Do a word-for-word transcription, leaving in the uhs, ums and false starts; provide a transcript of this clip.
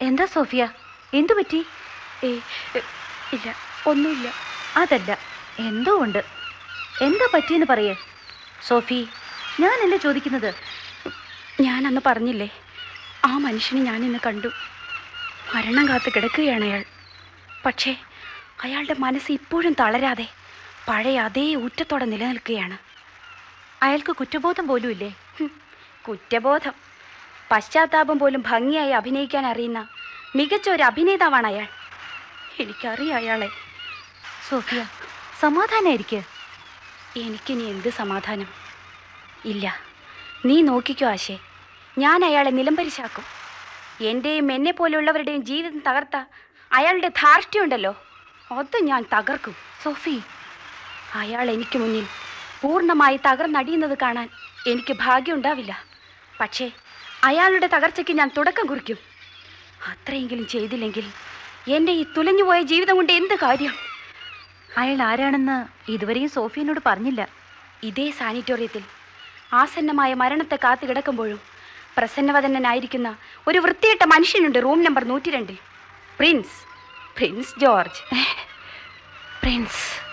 എന്താ സോഫിയ, എന്തു പറ്റി? ഏ ഇല്ല, ഒന്നുമില്ല. അതല്ല, എന്തോ ഉണ്ട്. എന്താ പറ്റിയെന്ന് പറയേ സോഫി. ഞാനല്ലേ ചോദിക്കുന്നത്. ഞാനന്ന് പറഞ്ഞില്ലേ, ആ മനുഷ്യനെ ഞാനിന്ന് കണ്ടു. മരണം കാത്ത് കിടക്കുകയാണ് അയാൾ. പക്ഷേ അയാളുടെ മനസ്സ് ഇപ്പോഴും തളരാതെ പഴയ അതേ ഊറ്റത്തോടെ നിലനിൽക്കുകയാണ്. അയാൾക്ക് കുറ്റബോധം പോലും ഇല്ലേ? കുറ്റബോധം, പശ്ചാത്താപം പോലും ഭംഗിയായി അഭിനയിക്കാൻ അറിയുന്ന മികച്ച ഒരു അഭിനേതാവാണ് അയാൾ. എനിക്കറിയാം അയാളെ. സോഫിയ, സമാധാനായിരിക്കെ. എനിക്കിനി എന്ത് സമാധാനം? ഇല്ല, നീ നോക്കിക്കോ ആശേ, ഞാൻ അയാളെ നിലംപരിശാക്കും. എൻ്റെയും എന്നെ പോലെയുള്ളവരുടെയും ജീവിതം തകർത്ത അയാളുടെ ധാർഷ്ട്യമുണ്ടല്ലോ, അത് ഞാൻ തകർക്കും. സോഫി, അയാൾ എനിക്ക് മുന്നിൽ പൂർണ്ണമായി തകർന്നടിയുന്നത് കാണാൻ എനിക്ക് ഭാഗ്യമുണ്ടാവില്ല. പക്ഷേ അയാളുടെ തകർച്ചയ്ക്ക് ഞാൻ തുടക്കം കുറിക്കും. അത്രയെങ്കിലും ചെയ്തില്ലെങ്കിൽ എൻ്റെ ഈ തുലഞ്ഞുപോയ ജീവിതം കൊണ്ട് എന്ത് കാര്യം? അയാൾ ആരാണെന്ന് ഇതുവരെയും സോഫിയനോട് പറഞ്ഞില്ല. ഇതേ സാനിറ്റോറിയത്തിൽ ആസന്നമായ മരണത്തെ കാത്തു കിടക്കുമ്പോഴും പ്രസന്നവദനായിരിക്കുന്ന ഒരു വൃത്തികെട്ട മനുഷ്യനുണ്ട് റൂം നമ്പർ നൂറ്റി രണ്ടിൽ. Prince Prince George. പ്രിൻസ്